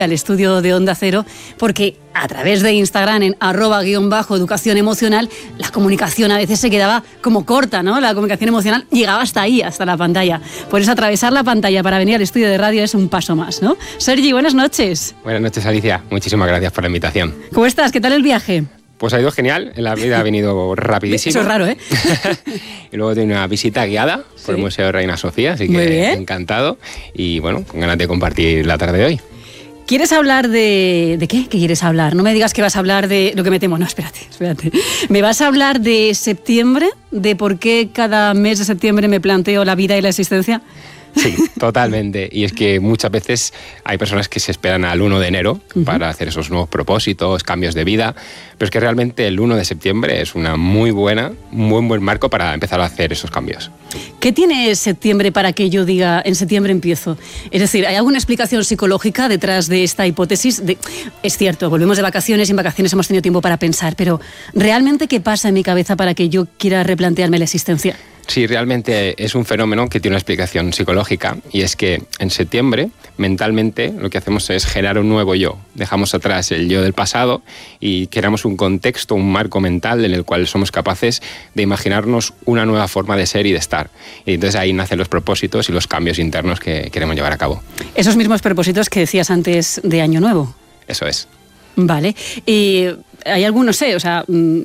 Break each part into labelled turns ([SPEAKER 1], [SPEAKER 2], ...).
[SPEAKER 1] al estudio de Onda Cero, porque a través de Instagram, en @_educación emocional, la comunicación a veces se quedaba como corta, ¿no? La comunicación emocional llegaba hasta ahí, hasta la pantalla. Por eso atravesar la pantalla para venir al estudio de radio es un paso más, ¿no? Sergi, buenas noches.
[SPEAKER 2] Buenas noches, Alicia. Muchísimas gracias por la invitación.
[SPEAKER 1] ¿Cómo estás? ¿Qué tal el viaje?
[SPEAKER 2] Pues ha ido genial, la vida ha venido rapidísimo.
[SPEAKER 1] Eso es raro, ¿eh?
[SPEAKER 2] Y luego tiene una visita guiada por el Museo de Reina Sofía, así que encantado. Y bueno, con ganas de compartir la tarde de hoy.
[SPEAKER 1] ¿Quieres hablar de qué? ¿Qué quieres hablar? No me digas que vas a hablar de lo que me temo. No, espérate. ¿Me vas a hablar de septiembre? ¿De por qué cada mes de septiembre me planteo la vida y la existencia?
[SPEAKER 2] Sí, totalmente. Y es que muchas veces hay personas que se esperan al 1 de enero para hacer esos nuevos propósitos, cambios de vida, pero es que realmente el 1 de septiembre es un muy buen marco para empezar a hacer esos cambios.
[SPEAKER 1] ¿Qué tiene septiembre para que yo diga en septiembre empiezo? Es decir, ¿hay alguna explicación psicológica detrás de esta hipótesis? Es cierto, volvemos de vacaciones y en vacaciones hemos tenido tiempo para pensar, pero ¿realmente qué pasa en mi cabeza para que yo quiera replantearme la existencia?
[SPEAKER 2] Sí, realmente es un fenómeno que tiene una explicación psicológica, y es que en septiembre mentalmente lo que hacemos es generar un nuevo yo. Dejamos atrás el yo del pasado y creamos un contexto, un marco mental en el cual somos capaces de imaginarnos una nueva forma de ser y de estar. Y entonces ahí nacen los propósitos y los cambios internos que queremos llevar a cabo.
[SPEAKER 1] Esos mismos propósitos que decías antes de Año Nuevo.
[SPEAKER 2] Eso es.
[SPEAKER 1] Vale. Y hay algunos, no sé, o sea...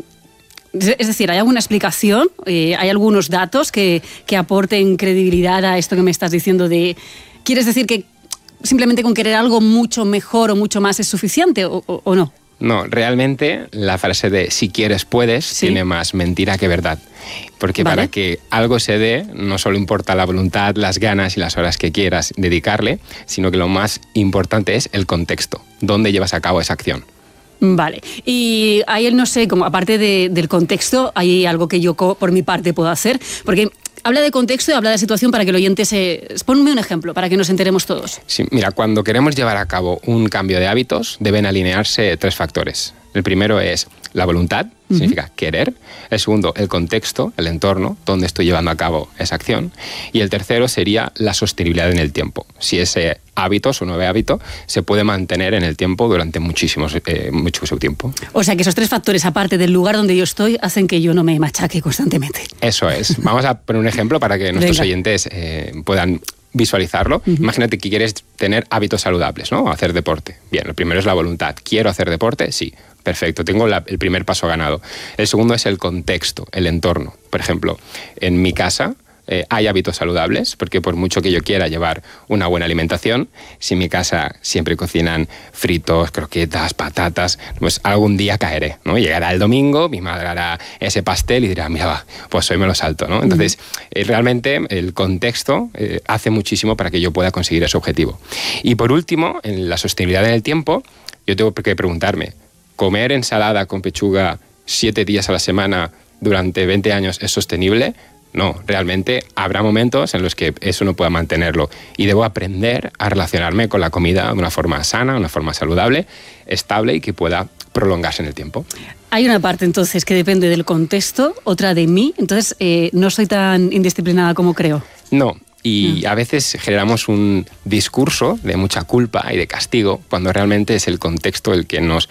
[SPEAKER 1] Es decir, ¿hay alguna explicación? ¿Hay algunos datos que aporten credibilidad a esto que me estás diciendo de... ¿Quieres decir que simplemente con querer algo mucho mejor o mucho más es suficiente o no?
[SPEAKER 2] No, realmente la frase de si quieres puedes tiene más mentira que verdad. Porque para que algo se dé no solo importa la voluntad, las ganas y las horas que quieras dedicarle, sino que lo más importante es el contexto, dónde llevas a cabo esa acción.
[SPEAKER 1] Vale, y ahí no sé, como aparte del contexto, hay algo que yo por mi parte puedo hacer, porque habla de contexto y habla de situación para que el oyente Ponme un ejemplo para que nos enteremos todos.
[SPEAKER 2] Sí, mira, cuando queremos llevar a cabo un cambio de hábitos, deben alinearse 3 factores. El primero es la voluntad, significa querer. El segundo, el contexto, el entorno, donde estoy llevando a cabo esa acción. Y el tercero sería la sostenibilidad en el tiempo. Si ese hábito, su nuevo hábito, se puede mantener en el tiempo durante mucho tiempo. O
[SPEAKER 1] sea que esos 3 factores, aparte del lugar donde yo estoy, hacen que yo no me machaque constantemente.
[SPEAKER 2] Eso es. Vamos a poner un ejemplo para que nuestros oyentes puedan visualizarlo. Imagínate que quieres tener hábitos saludables, ¿no? Hacer deporte. Bien, lo primero es la voluntad. ¿Quiero hacer deporte? Sí. Perfecto, tengo el primer paso ganado. El segundo es el contexto, el entorno. Por ejemplo, en mi casa hay hábitos saludables, porque por mucho que yo quiera llevar una buena alimentación, si en mi casa siempre cocinan fritos, croquetas, patatas, pues algún día caeré, ¿no? Llegará el domingo, mi madre hará ese pastel y dirá, mira, va, pues hoy me lo salto, ¿no? Entonces, realmente el contexto hace muchísimo para que yo pueda conseguir ese objetivo. Y por último, en la sostenibilidad en el tiempo, yo tengo que preguntarme, ¿comer ensalada con pechuga 7 días a la semana durante 20 años es sostenible? No, realmente habrá momentos en los que eso no pueda mantenerlo y debo aprender a relacionarme con la comida de una forma sana, de una forma saludable, estable y que pueda prolongarse en el tiempo.
[SPEAKER 1] Hay una parte entonces que depende del contexto, otra de mí, entonces no soy tan indisciplinada como creo.
[SPEAKER 2] No. Y a veces generamos un discurso de mucha culpa y de castigo cuando realmente es el contexto el que nos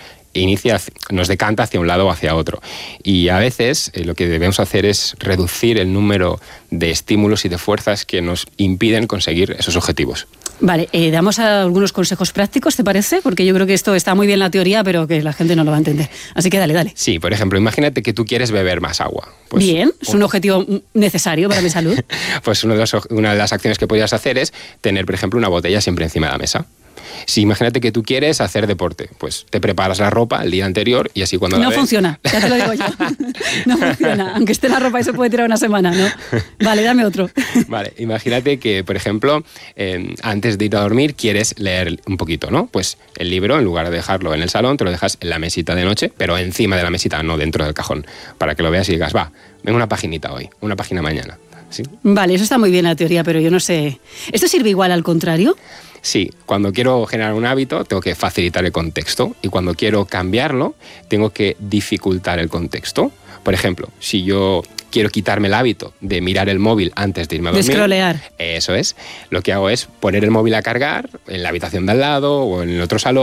[SPEAKER 2] decanta hacia un lado o hacia otro. Y a veces lo que debemos hacer es reducir el número de estímulos y de fuerzas que nos impiden conseguir esos objetivos.
[SPEAKER 1] Vale, damos algunos consejos prácticos, ¿te parece? Porque yo creo que esto está muy bien en la teoría, pero que la gente no lo va a entender. Así que dale.
[SPEAKER 2] Sí, por ejemplo, imagínate que tú quieres beber más agua.
[SPEAKER 1] Pues, bien, es un objetivo necesario para mi salud.
[SPEAKER 2] Pues una de las acciones que podrías hacer es tener, por ejemplo, una botella siempre encima de la mesa. Si imagínate que tú quieres hacer deporte, pues te preparas la ropa el día anterior y así cuando
[SPEAKER 1] no funciona, ya te lo digo yo. No funciona, aunque esté la ropa y se puede tirar una semana, ¿no? Vale, dame otro.
[SPEAKER 2] Vale, imagínate que, por ejemplo, antes de ir a dormir quieres leer un poquito, ¿no? Pues el libro, en lugar de dejarlo en el salón, te lo dejas en la mesita de noche, pero encima de la mesita, no dentro del cajón, para que lo veas y digas, va, venga una paginita hoy, una página mañana. ¿Sí?
[SPEAKER 1] Vale, eso está muy bien la teoría, pero yo no sé. ¿Esto sirve igual al contrario?
[SPEAKER 2] Sí, cuando quiero generar un hábito tengo que facilitar el contexto y cuando quiero cambiarlo tengo que dificultar el contexto. Por ejemplo, si yo quiero quitarme el hábito de mirar el móvil antes de irme a dormir.
[SPEAKER 1] De scrollear.
[SPEAKER 2] Eso es. Lo que hago es poner el móvil a cargar en la habitación de al lado o en el otro salón.